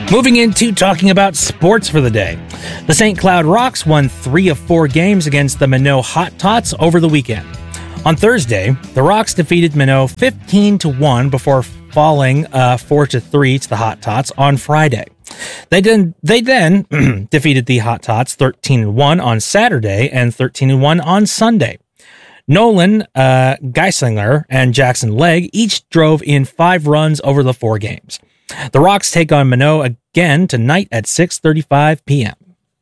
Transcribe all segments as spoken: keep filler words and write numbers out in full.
Moving into talking about sports for the day. The Saint Cloud Rocks won three of four games against the Minot Hot Tots over the weekend. On Thursday, the Rocks defeated Minot fifteen to one before falling uh, four to three to the Hot Tots on Friday. They then, they then defeated the Hot Tots thirteen to one on Saturday and thirteen to one on Sunday. Nolan uh, Geisinger and Jackson Legg each drove in five runs over the four games. The Rocks take on Minot again tonight at six thirty-five p.m.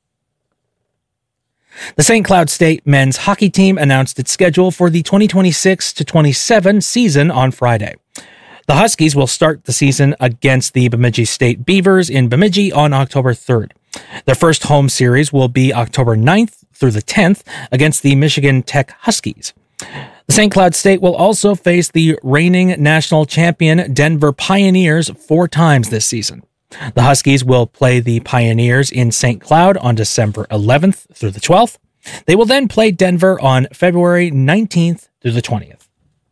The Saint Cloud State men's hockey team announced its schedule for the twenty twenty-six to twenty-seven season on Friday. The Huskies will start the season against the Bemidji State Beavers in Bemidji on October third. Their first home series will be October ninth through the tenth against the Michigan Tech Huskies. The Saint Cloud State will also face the reigning national champion Denver Pioneers four times this season. The Huskies will play the Pioneers in Saint Cloud on December eleventh through the twelfth. They will then play Denver on February nineteenth through the twentieth.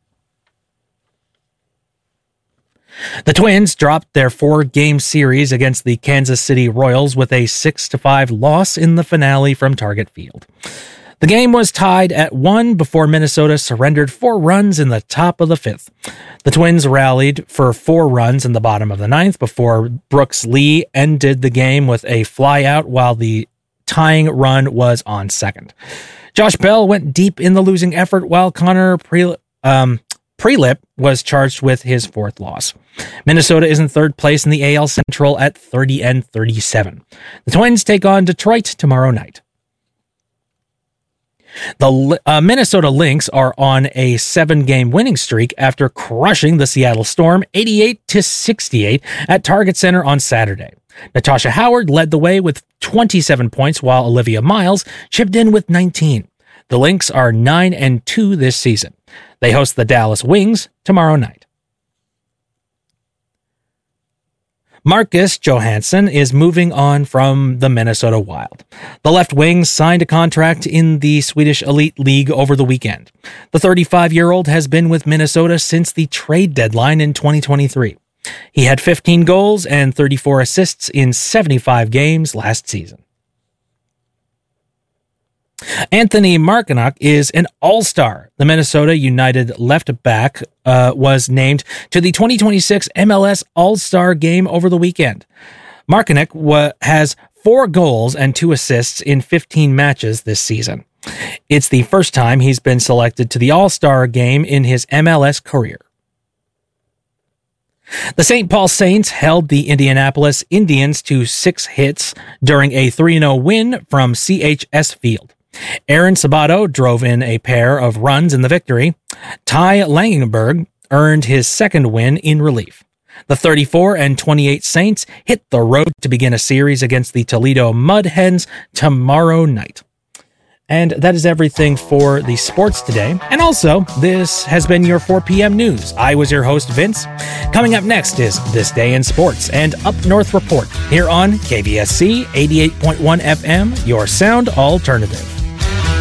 The Twins dropped their four-game series against the Kansas City Royals with a six to five loss in the finale from Target Field. The game was tied at one before Minnesota surrendered four runs in the top of the fifth. The Twins rallied for four runs in the bottom of the ninth before Brooks Lee ended the game with a flyout while the tying run was on second. Josh Bell went deep in the losing effort while Connor Pre- um, Prelip was charged with his fourth loss. Minnesota is in third place in the A L Central at thirty and thirty-seven. The Twins take on Detroit tomorrow night. The uh, Minnesota Lynx are on a seven-game winning streak after crushing the Seattle Storm eighty-eight to sixty-eight at Target Center on Saturday. Natasha Howard led the way with twenty-seven points while Olivia Miles chipped in with nineteen. The Lynx are nine and two this season. They host the Dallas Wings tomorrow night. Marcus Johansson is moving on from the Minnesota Wild. The left wing signed a contract in the Swedish Elite League over the weekend. The thirty-five-year-old has been with Minnesota since the trade deadline in twenty twenty-three. He had fifteen goals and thirty-four assists in seventy-five games last season. Anthony Markinock is an all-star. The Minnesota United left back uh, was named to the twenty twenty-six M L S All-Star Game over the weekend. Markinock wa- has four goals and two assists in fifteen matches this season. It's the first time he's been selected to the All-Star Game in his M L S career. The Saint Paul Saints held the Indianapolis Indians to six hits during a three to oh win from C H S Field. Aaron Sabato drove in a pair of runs in the victory. Ty Langenberg earned his second win in relief. The thirty-four and twenty-eight Saints hit the road to begin a series against the Toledo Mud Hens tomorrow night. And that is everything for the sports today. And also, this has been your four p.m. news. I was your host, Vince. Coming up next is This Day in Sports and Up North Report here on K V S C eighty-eight point one F M, your sound alternative.